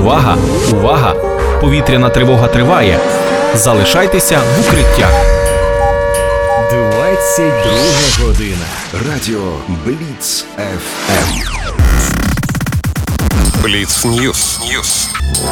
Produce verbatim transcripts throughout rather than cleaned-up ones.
Увага! Увага! Повітряна тривога триває. Залишайтеся в укриттях. двадцять друга година. Радіо Бліц еф ем. Бліц Ньюс. Ньюс.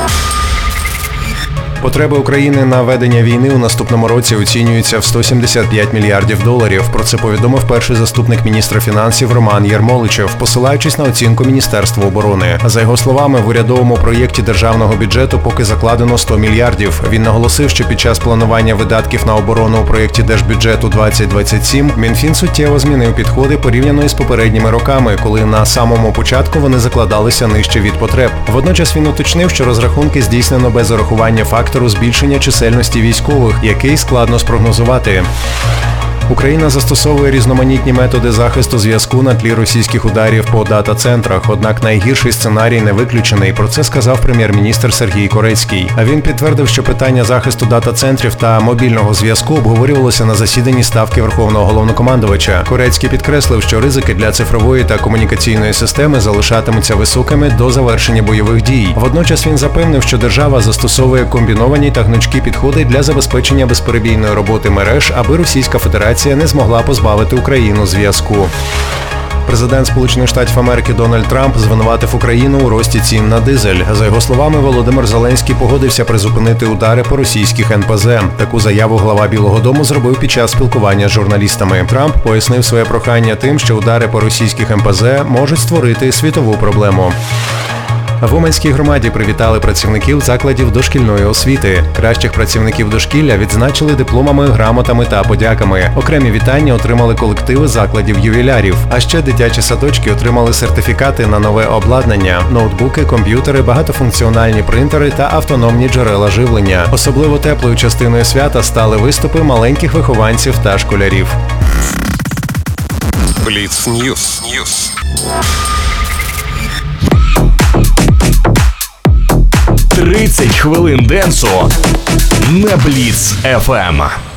Потреби України на ведення війни у наступному році оцінюються в сто сімдесят п'ять мільярдів доларів. Про це повідомив перший заступник міністра фінансів Роман Ярмоличев, посилаючись на оцінку Міністерства оборони. За його словами, в урядовому проєкті державного бюджету поки закладено сто мільярдів. Він наголосив, що під час планування видатків на оборону у проєкті Держбюджету двадцять двадцять сім Мінфін суттєво змінив підходи порівняно із попередніми роками, коли на самому початку вони закладалися нижче від потреб. Водночас він уточнив, що розрахунки здійснено без урахування фактору збільшення чисельності військових, який складно спрогнозувати. Україна застосовує різноманітні методи захисту зв'язку на тлі російських ударів по дата-центрах, однак найгірший сценарій не виключений. Про це сказав прем'єр-міністр Сергій Корецький. А він підтвердив, що питання захисту дата-центрів та мобільного зв'язку обговорювалося на засіданні Ставки Верховного Головнокомандувача. Корецький підкреслив, що ризики для цифрової та комунікаційної системи залишатимуться високими до завершення бойових дій. Водночас він запевнив, що держава застосовує комбіновані та гнучкі підходи для забезпечення безперебійної роботи мереж, аби Російська Федерація не змогла позбавити Україну зв'язку. Президент Сполучених Штатів Америки Дональд Трамп звинуватив Україну у рості цін на дизель. За його словами, Володимир Зеленський погодився призупинити удари по російських ен пе зе. Таку заяву глава Білого дому зробив під час спілкування з журналістами. Трамп пояснив своє прохання тим, що удари по російських ен пе зе можуть створити світову проблему. В Уманській громаді привітали працівників закладів дошкільної освіти. Кращих працівників дошкілля відзначили дипломами, грамотами та подяками. Окремі вітання отримали колективи закладів ювілярів. А ще дитячі садочки отримали сертифікати на нове обладнання, ноутбуки, комп'ютери, багатофункціональні принтери та автономні джерела живлення. Особливо теплою частиною свята стали виступи маленьких вихованців та школярів. Бліц Ньюс. Ньюс. тридцять хвилин денсу на Бліц еф ем.